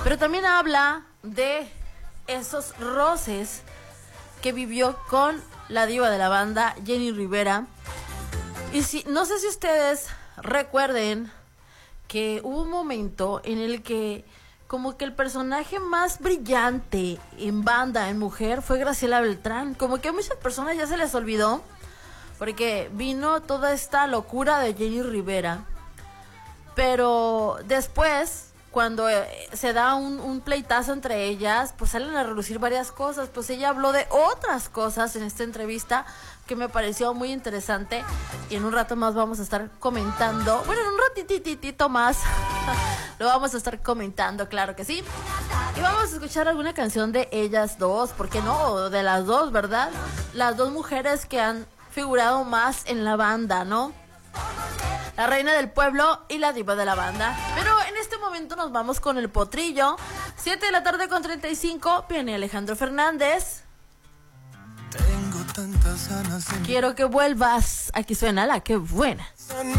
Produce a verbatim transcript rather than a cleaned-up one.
Pero también habla de esos roces que vivió con la diva de la banda, Jenni Rivera. Y si, no sé si ustedes recuerden que hubo un momento en el que como que el personaje más brillante en banda, en mujer, fue Graciela Beltrán. Como que a muchas personas ya se les olvidó, porque vino toda esta locura de Jenni Rivera. Pero después, cuando eh, se da un, un pleitazo entre ellas, pues salen a relucir varias cosas. Pues ella habló de otras cosas en esta entrevista que me pareció muy interesante. Y en un rato más vamos a estar comentando. Bueno, en un ratititito más lo vamos a estar comentando, claro que sí. Y vamos a escuchar alguna canción de ellas dos, ¿por qué no? De las dos, ¿verdad? Las dos mujeres que han figurado más en la banda, ¿no? La reina del pueblo y la diva de la banda. Pero en este momento nos vamos con el potrillo. siete de la tarde con treinta y cinco. Viene Alejandro Fernández. Tengo tantas ganas de... Quiero que vuelvas. Aquí suena la que buena.